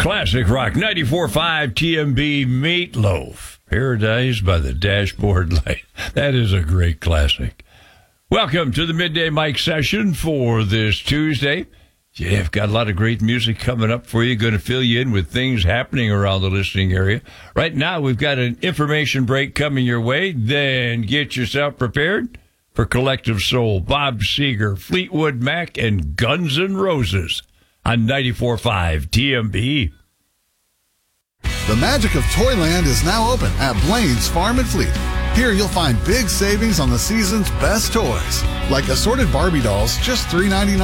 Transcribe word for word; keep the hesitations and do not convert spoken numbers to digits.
Classic Rock ninety-four point five T M B Meatloaf. Paradise by the Dashboard Light. That is a great classic. Welcome to the Midday Mike session for this Tuesday. Yeah, I've got a lot of great music coming up for you. Going to fill you in with things happening around the listening area. Right now, we've got an information break coming your way. Then get yourself prepared for Collective Soul, Bob Seger, Fleetwood Mac, and Guns N' Roses on ninety-four point five T M B. The magic of Toyland is now open at Blaine's Farm and Fleet. Here you'll find big savings on the season's best toys, like assorted Barbie dolls, just three ninety-nine.